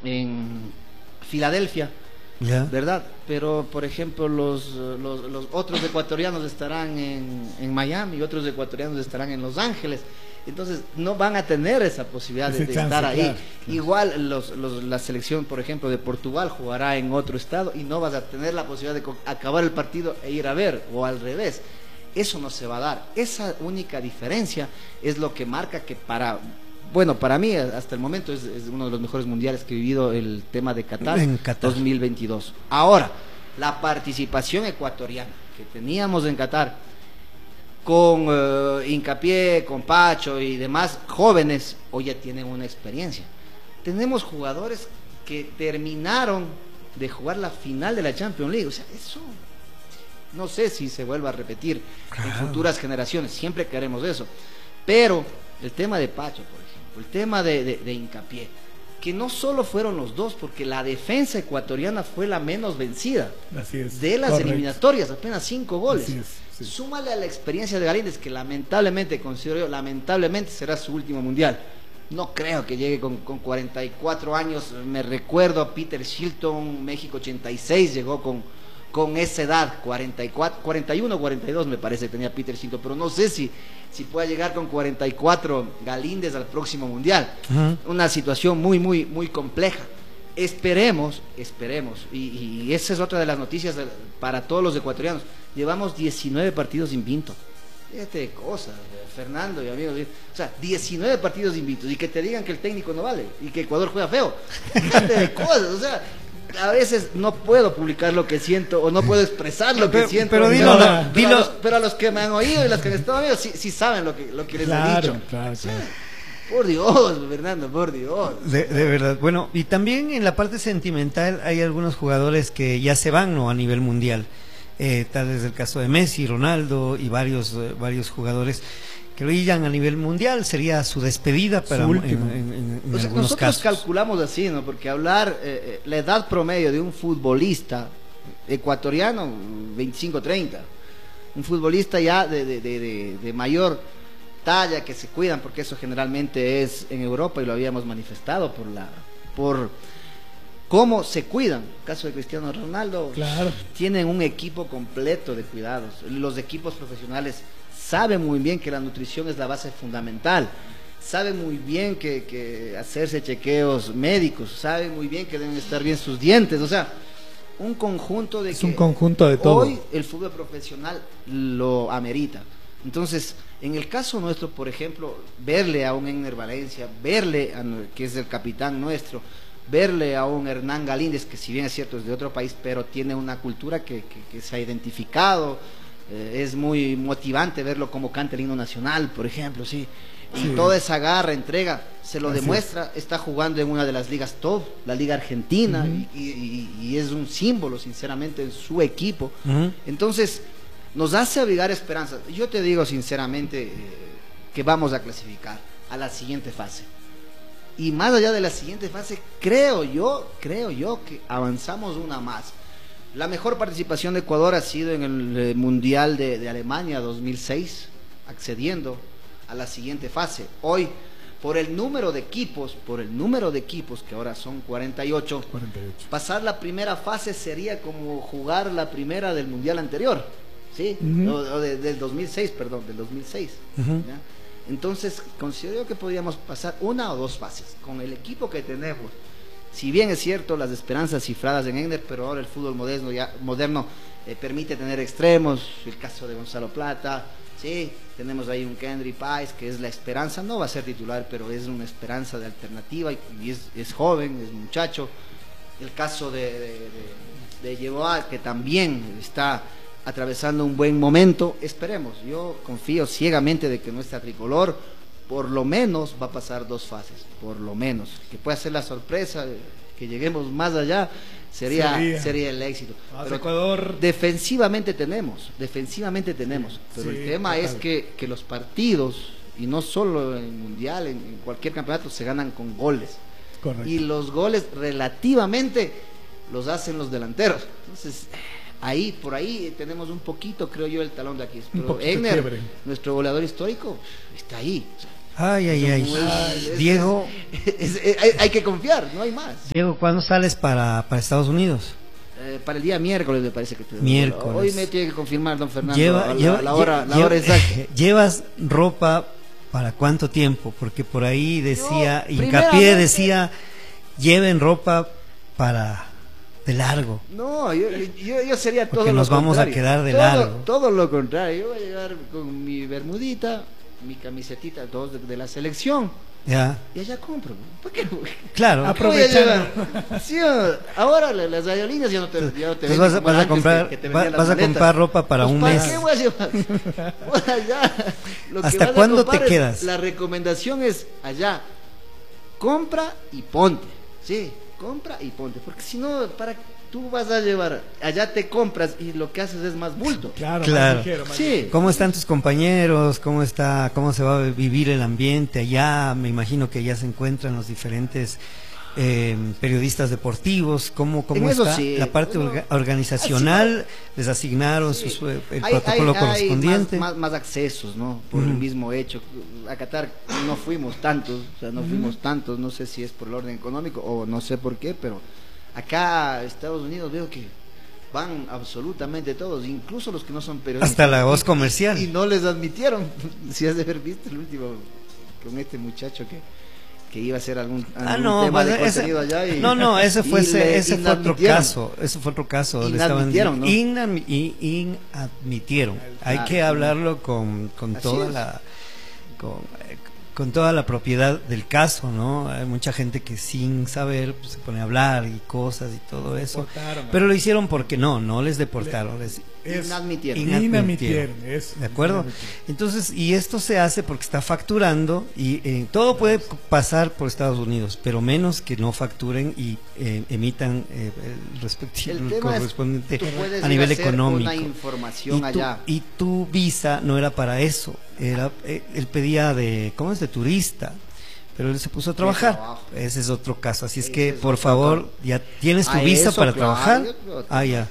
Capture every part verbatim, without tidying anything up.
en Filadelfia, yeah. ¿verdad? Pero, por ejemplo, los, los, los otros ecuatorianos estarán en, en Miami y otros ecuatorianos estarán en Los Ángeles. Entonces, no van a tener esa posibilidad de, de estar ahí. Claro, claro. Igual, los, los, la selección, por ejemplo, de Portugal jugará en otro estado y no vas a tener la posibilidad de acabar el partido e ir a ver, o al revés. Eso no se va a dar. Esa única diferencia es lo que marca que para... Bueno, para mí hasta el momento es, es uno de los mejores mundiales que he vivido el tema de Qatar, en Qatar dos mil veintidós. Ahora, la participación ecuatoriana que teníamos en Qatar, con uh, Hincapié, con Pacho y demás jóvenes, hoy ya tienen una experiencia. Tenemos jugadores que terminaron de jugar la final de la Champions League. O sea, eso no sé si se vuelva a repetir claro. en futuras generaciones. Siempre queremos eso. Pero el tema de Pacho, por ejemplo, el tema de, de, de Hincapié, que no solo fueron los dos, porque la defensa ecuatoriana fue la menos vencida. Así es, de las correcto. eliminatorias, apenas cinco goles. Así es, sí. Súmale a la experiencia de Galíndez, que lamentablemente, considero yo, lamentablemente será su último mundial. No creo que llegue con, con cuarenta y cuatro años. Me recuerdo a Peter Shilton, México ochenta y seis, llegó con, con esa edad, cuarenta y cuatro, cuarenta y uno, cuarenta y dos me parece que tenía Peter Shilton, pero no sé si, si pueda llegar con cuarenta y cuatro Galíndez al próximo mundial. Uh-huh. Una situación muy, muy, muy compleja. Esperemos, esperemos, y, y esa es otra de las noticias de, para todos los ecuatorianos. Llevamos diecinueve partidos invictos. Fíjate de cosas, Fernando y amigos. O sea, diecinueve partidos invictos y que te digan que el técnico no vale y que Ecuador juega feo. Fíjate de cosas, o sea, a veces no puedo publicar lo que siento o no puedo expresar lo que pero, siento. Pero dilo, pero, no, pero, dilo. A los, pero a los que me han oído y los que me están viendo sí, sí saben lo que, lo que les claro, he dicho. Claro, o sea, claro. Por Dios, Fernando, por Dios. De, de verdad. Bueno, y también en la parte sentimental hay algunos jugadores que ya se van, ¿no?, a nivel mundial. Eh, tal es el caso de Messi, Ronaldo y varios eh, varios jugadores que lo irán a nivel mundial. Sería su despedida para su en, en, en, en o sea, algunos nosotros casos. calculamos así, ¿no? Porque hablar eh, la edad promedio de un futbolista ecuatoriano veinticinco treinta, un futbolista ya de, de, de, de, de mayor talla, que se cuidan, porque eso generalmente es en Europa y lo habíamos manifestado por la por cómo se cuidan. En el caso de Cristiano Ronaldo, claro. tienen un equipo completo de cuidados. Los equipos profesionales saben muy bien que la nutrición es la base fundamental, saben muy bien que, que hacerse chequeos médicos, saben muy bien que deben estar bien sus dientes, o sea, un conjunto de es que un conjunto de todo. Hoy el fútbol profesional lo amerita. Entonces, en el caso nuestro, por ejemplo, verle a un Enner Valencia, verle a, que es el capitán nuestro, verle a un Hernán Galíndez, que si bien es cierto es de otro país, pero tiene una cultura que, que, que se ha identificado, eh, es muy motivante verlo como canta el himno nacional, por ejemplo, sí, y sí. toda esa garra, entrega, se lo Así demuestra, es. Está jugando en una de las ligas top, la Liga Argentina, uh-huh. y, y, y es un símbolo, sinceramente, en su equipo. Uh-huh. Entonces, nos hace abrigar esperanzas. Yo te digo sinceramente eh, que vamos a clasificar a la siguiente fase. Y más allá de la siguiente fase, creo yo, creo yo que avanzamos una más. La mejor participación de Ecuador ha sido en el eh, Mundial de, de Alemania dos mil seis, accediendo a la siguiente fase. Hoy, por el número de equipos, por el número de equipos, que ahora son cuarenta y ocho, cuarenta y ocho. Pasar la primera fase sería como jugar la primera del Mundial anterior, ¿sí? Uh-huh. o, o de, del dos mil seis, perdón, del dos mil seis. Uh-huh. ¿Ya? Entonces, considero que podríamos pasar una o dos fases con el equipo que tenemos. Si bien es cierto las esperanzas cifradas en Enner, pero ahora el fútbol moderno ya moderno eh, permite tener extremos, el caso de Gonzalo Plata, sí, tenemos ahí un Kendry Páez que es la esperanza, no va a ser titular, pero es una esperanza de alternativa y, y es, es joven, es muchacho. El caso de, de, de, de Yehoa, que también está atravesando un buen momento. Esperemos, yo confío ciegamente de que nuestra tricolor por lo menos va a pasar dos fases, por lo menos, que pueda ser la sorpresa, que lleguemos más allá, sería sería, sería el éxito. Pero Ecuador defensivamente tenemos, defensivamente tenemos, pero sí, el tema total. es que, que los partidos, y no solo en el mundial, en, en cualquier campeonato, se ganan con goles. Correcto. Y los goles relativamente los hacen los delanteros. Entonces ahí, por ahí tenemos un poquito, creo yo, el talón de aquí. Pero Enner, nuestro goleador histórico, está ahí. O sea, Ay, ay, ay. Muy- es- Diego, es- es- hay, hay que confiar, no hay más. Diego, ¿cuándo sales para, para Estados Unidos? Eh, para el día miércoles me parece que te- Miércoles. Hoy me tiene que confirmar don Fernando Lleva, la, lleva- la hora, lle- la hora lleva- exacta. ¿Llevas ropa para cuánto tiempo? Porque por ahí decía, Yo, hincapié primeramente- decía, lleven ropa para de largo. No, yo, yo, yo sería todo Porque lo nos vamos a contrario. quedar de Todo- largo. Todo lo contrario. Yo voy a llegar con mi bermudita, mi camisetita, dos de, de la selección. Ya, Y allá compro. ¿Por qué no? claro. Ah, ¿Qué voy a Aprovechando. llevar? Sí, o- ahora la- las aerolíneas ya no te, ya no te Entonces venden vas a, como vas a antes, comprar, que- que te va- vendían las vas a maletas. comprar ropa para Pues, un ¿para mes. qué voy a llevar? Pues allá, lo que ¿Hasta vas a cuándo te comprar es- quedas? La recomendación es allá, compra y ponte. Sí, compra y ponte. Porque si no, para tú vas a llevar, allá te compras y lo que haces es más bulto. Claro, Claro. más ligero, más Sí. ¿Cómo están tus compañeros? ¿Cómo está, cómo se va a vivir el ambiente allá? Me imagino que ya se encuentran los diferentes eh, periodistas deportivos. ¿Cómo, cómo En eso está sí. la parte Bueno, orga- organizacional? ¿Les asignaron Sí. sus, eh, el Hay- protocolo hay- hay correspondiente? Más, más, más accesos, ¿no? Por el Ujú. mismo hecho. A Qatar no fuimos tantos, o sea, no fuimos tantos, no sé si es por el orden económico o no sé por qué, pero acá Estados Unidos veo que van absolutamente todos, incluso los que no son periodistas. Hasta la voz Y- comercial. Y no les admitieron. Si has de haber visto el último con este muchacho que que iba a hacer algún, Ah, algún no, tema pues, de ese- contenido allá y, no, no, ese fue, y ese, le ese fue otro inadmitieron. caso, ese fue otro caso, le estaban Inadmitieron, ¿no? inadmi- i- inadmitieron. Hay Claro, que sí. hablarlo con, con Así toda es. la con, eh, con toda la propiedad del caso, ¿no? Hay mucha gente que sin saber pues, se pone a hablar y cosas y todo eso, Deportaron, pero lo hicieron porque no, no les deportaron, les Es- Inadmitieron. inadmitieron. Inadmitieron, eso. ¿De acuerdo? Inadmitieron. Entonces, y esto se hace porque está facturando y eh, todo puede pasar por Estados Unidos, pero menos que no facturen y eh, emitan eh, el respectivo El el tema es, correspondiente tú puedes a ir nivel hacer económico. una información Y tu, allá. y tu visa no era para eso, era eh, él pedía de, ¿cómo es? De turista. Pero él se puso a trabajar. trabajo. Ese es otro caso. Así es Ese que, es por otro favor, caso. ya tienes tu Ah, visa eso, para claro, trabajar. yo creo que Ah, ya.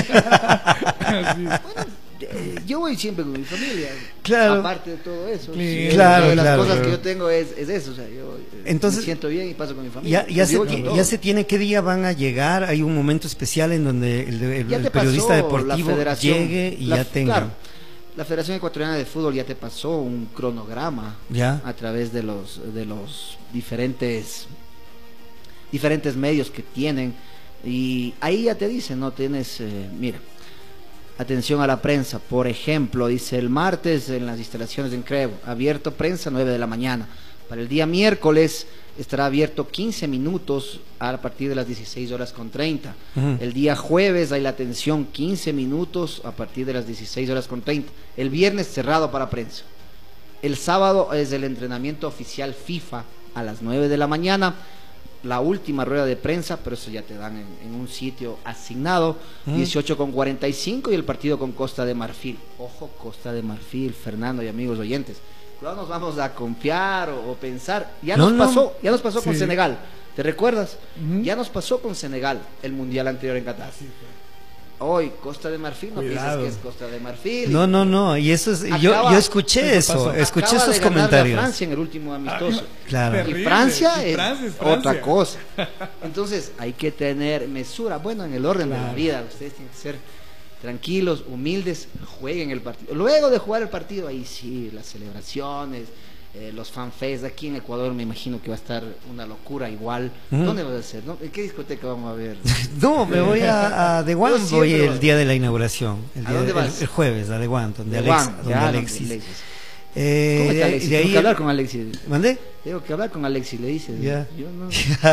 Así es. Eh, yo voy siempre con mi familia. Claro. Aparte de todo eso. Sí, claro, una de las claro, cosas claro. que yo tengo es, es eso. O sea, yo eh, Entonces, me siento bien y paso con mi familia. Ya, ya, Yo se, voy ti- con todo. ya se tiene qué día van a llegar. Hay un momento especial en donde el, el- Ya el te periodista pasó deportivo la federación, llegue y la- ya tenga. claro, la Federación Ecuatoriana de Fútbol ya te pasó un cronograma Ya. a través de los de los diferentes diferentes medios que tienen y ahí ya te dicen, no tienes, eh, mira, atención a la prensa, por ejemplo, dice el martes en las instalaciones de Encrevo, abierto prensa nueve de la mañana. Para el día miércoles estará abierto quince minutos a partir de las dieciséis horas con treinta. Ujú. El día jueves hay la atención quince minutos a partir de las dieciséis horas con treinta. El viernes cerrado para prensa. El sábado es el entrenamiento oficial FIFA a las nueve de la mañana. La última rueda de prensa, pero eso ya te dan en, en un sitio asignado, Mm. dieciocho con cuarenta y cinco y el partido con Costa de Marfil. Ojo, Costa de Marfil, Fernando y amigos oyentes. No nos vamos a confiar o, o pensar. Ya No, nos no. pasó, ya nos pasó con Sí. Senegal. ¿Te recuerdas? Ujú. Ya nos pasó con Senegal el mundial anterior en Qatar. Así fue. Hoy Costa de Marfil, no piensas Cuidado. que es Costa de Marfil. No, no, no. Y eso es. yo, Acaba- yo escuché eso eso. pasó. Escuché Acaba esos de ganarle a comentarios. Francia en el último amistoso. Claro. Terrible. Y Francia Y es Francia es Francia. otra cosa. Entonces hay que tener mesura. Bueno, en el orden de la Claro. vida, ustedes tienen que ser tranquilos, humildes, jueguen el partido. Luego de jugar el partido, ahí sí, las celebraciones, eh, los fanfests. Aquí en Ecuador me imagino que va a estar una locura igual. Ujú. ¿Dónde va a ser? no? ¿En qué discoteca vamos a ver? No, me voy a, a The One, Yo voy siempre el voy. día de la inauguración. El, ¿A día dónde de- el- vas? el jueves, a The One, donde, De Alex, Juan, donde ya, Alexis. donde Alexis. Eh, ¿Cómo de, está ahí- Alexis? de Tengo ahí. que hablar con Alexis. ¿Mandé? Tengo que hablar con Alexis, le dices. Ya. Yo no-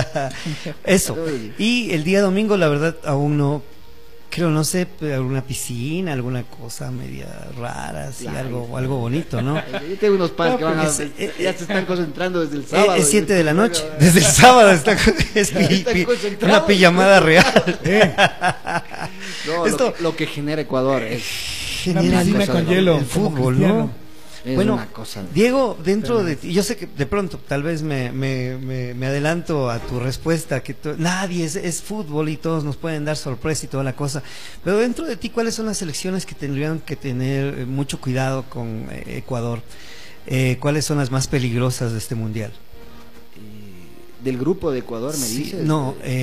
Eso. Y el día domingo, la verdad, aún no. Creo, no sé, alguna piscina, alguna cosa media rara, así, Claro. algo, algo bonito, ¿no? Yo tengo unos padres No, que van a, porque es- eh, ya se están concentrando desde el Eh, sábado. Es siete de la noche, Bueno, desde el sábado está, es pi- Están pi- concentrados. una pijamada real. No, Esto- lo, que, lo que genera Ecuador es, Una Genera piscina cosas con de- hielo, el como fútbol, Cristiano. ¿no? es Bueno, una cosa. Diego, dentro de ti, yo sé que de pronto tal vez me, me, me, me adelanto a tu respuesta, que tú- nadie es, es fútbol y todos nos pueden dar sorpresa y toda la cosa, pero dentro de ti, ¿cuáles son las selecciones que tendrían que tener eh, mucho cuidado con eh, Ecuador? eh, ¿cuáles son las más peligrosas de este mundial? Eh, del grupo de Ecuador, me Sí, dices. no, Eh,